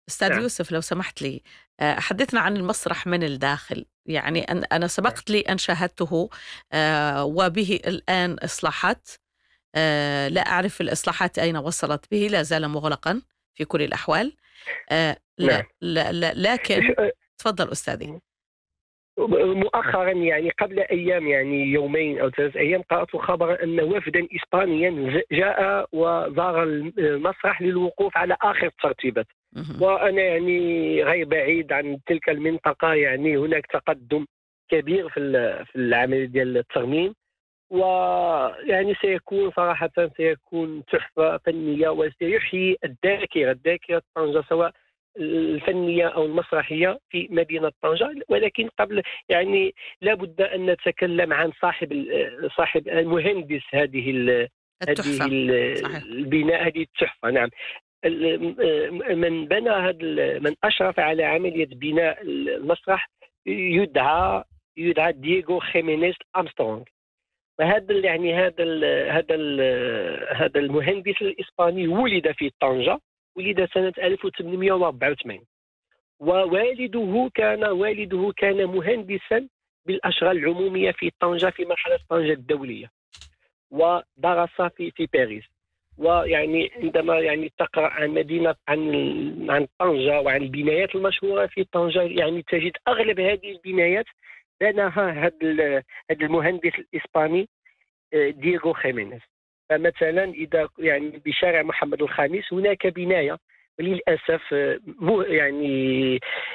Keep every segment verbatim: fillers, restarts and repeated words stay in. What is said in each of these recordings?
أستاذ نعم. يوسف، لو سمحت لي، آه، حدثنا عن المسرح من الداخل. يعني أن- أنا نعم. سبقت لي أن شاهدته، آه، وبه الآن إصلاحات. آه، لا أعرف الإصلاحات أين وصلت به، لا زال مغلقا في كل الأحوال. آه، لا, نعم. لا, لا لكن تفضل أستاذي. مؤخرا يعني قبل أيام، يعني يومين أو ثلاث أيام، قرأت خبرا أن وفدا إسبانيا جاء وزار المسرح للوقوف على آخر الترتيبات. مهم. وأنا يعني غير بعيد عن تلك المنطقة، يعني هناك تقدم كبير في في العملية ديال الترميم، ويعني سيكون صراحة سيكون تحفة فنية، وسيحيي الذاكرة الذاكرة طنجة، سواء الفنية أو المسرحية في مدينة طنجة. ولكن قبل يعني لابد أن نتكلم عن صاحب ال- صاحب المهندس هذه ال هذه التحفة. ال- صحيح. البناء، هذه التحفة. نعم. ال- من بنى هذا ال- من أشرف على عملية بناء المسرح يدعى يدعى دييغو خيمينيز أرمسترونغ. فهذا ال- يعني هذا ال هذا ال هذا المهندس الإسباني ولد في طنجة، ولد سنة ألف وثمانمائة وأربعة وثمانين. ووالده كان والده كان مهندسا بالأشغال العمومية في طنجة في مرحلة طنجة الدولية، ودرس في في باريس. ويعني عندما يعني تقرأ عن مدينة عن عن طنجة وعن البنايات المشهورة في طنجة، يعني تجد أغلب هذه البنايات بناها هذا هذا المهندس الإسباني دييغو خيمينيز. فمثلا إذا يعني بشارع محمد الخامس هناك بناية، وللأسف مو يعني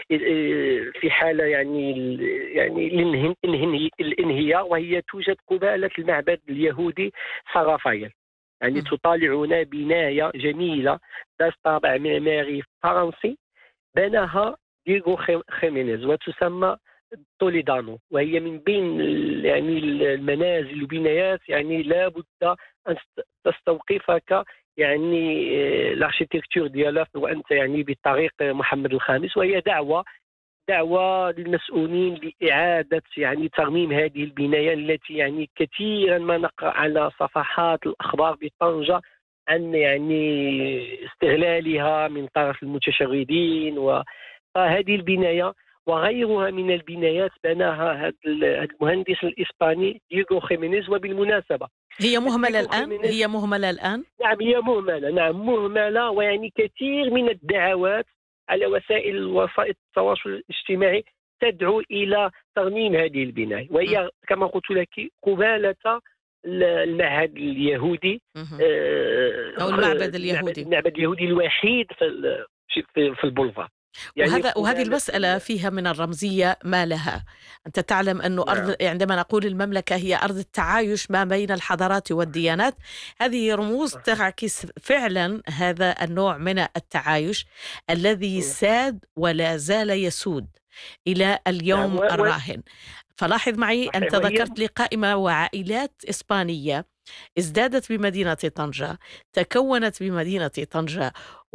في حالة يعني يعني الانهيار، وهي توجد قبالة المعبد اليهودي سان رافائيل. يعني مم. تطالعون بناية جميلة ذات طابع معماري فرنسي، بناها دييغو خيمينيز، وتسمى توليدانو. وهي من بين ال- يعني المنازل والبنايات يعني لا بد أن تستوقفك، يعني آه، الاركيتكتور ديالها، وأنت يعني بطريق محمد الخامس. وهي دعوة دعوة للمسؤولين لإعادة يعني ترميم هذه البناية، التي يعني كثيرا ما نقرأ على صفحات الأخبار بطنجة عن يعني استغلالها من طرف المتشردين. وهذه البناية وغيرها من البنايات بناها هذا المهندس الإسباني دييغو خيمينيز. وبالمناسبة هي مهملة دييغو الآن، خيمينيز، هي مهملة الآن. نعم هي مهملة، نعم مهملة. ويعني كثير من الدعوات على وسائل وسائل التواصل الاجتماعي تدعو إلى ترميم هذه البناية، مم. وهي كما قلت لك قبالة المعهد اليهودي. مهم. آه، أو المعبد المعبد اليهودي. المعبد اليهودي الوحيد في ال- في في البولفار، يعني وهذا وهذه قبالة المسألة ال... فيها من الرمزية ما لها. أنت تعلم أنه نعم. أرض، عندما نقول المملكة هي أرض التعايش ما بين الحضارات والديانات، هذه رموز صحيح. تعكس فعلا هذا النوع من التعايش الذي صحيح. ساد ولا زال يسود إلى نعم. اليوم و... و... الراهن. فلاحظ معي، صحيح. أنت وهي ذكرت لي قائمة وعائلات إسبانية ازدادت بمدينة طنجة، تكونت بمدينة طنجة،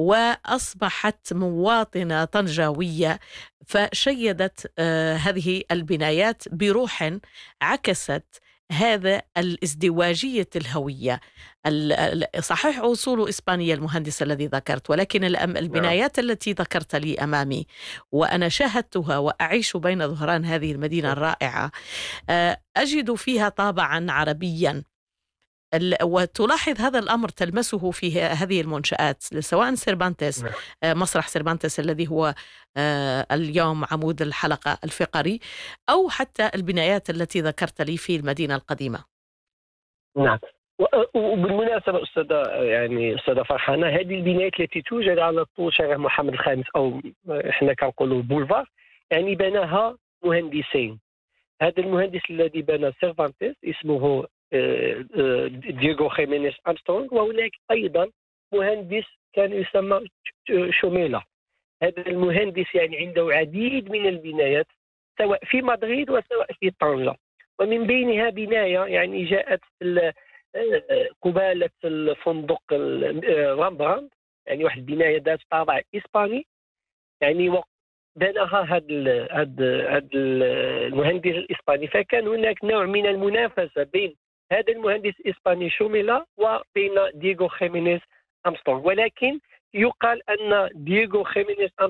وأصبحت مواطنة طنجاوية، فشيدت آه، هذه البنايات بروح عكست هذا الازدواجية الهوية. ال- ال- صحيح أصول إسبانية المهندس الذي ذكرت، ولكن الأم- نعم. البنايات التي ذكرت لي أمامي وأنا شاهدتها وأعيش بين ظهران هذه المدينة الرائعة، آه، أجد فيها طابعا عربيا. ال- وتلاحظ هذا الأمر تلمسه في ه- هذه المنشآت، سواء سيربانتس، نعم. آه، مسرح سيربانتس الذي هو آه، اليوم عمود الحلقة الفقري، أو حتى البنايات التي ذكرت لي في المدينة القديمة. نعم. و- وبالمناسبة أستاذة يعني أستاذة فرحانة، هذه البنايات التي توجد على طول شارع محمد الخامس، أو إحنا كنقولوا بولفار، يعني بناها مهندسين. هذا المهندس الذي بنى سيرفانتيس اسمه آه، آه، دييغو خيمينيز أرمسترونغ. وهناك أيضا مهندس كان يسمى شوميلا. هذا المهندس يعني عنده العديد من البنايات، سواء في مدريد وسواء في طنجة. ومن بينها بناية يعني جاءت ال- آه، قبالة الفندق ال- آه، رامبراند، يعني واحد البناية ذات طابع إسباني. يعني بناها هذا ال- هذا هذا المهندس الإسباني. فكان هناك نوع من المنافسة بين هذا المهندس الإسباني شوميلا وبين دييغو خيمينيز أرمسترونغ. ولكن يقال أن دييغو خيمينيز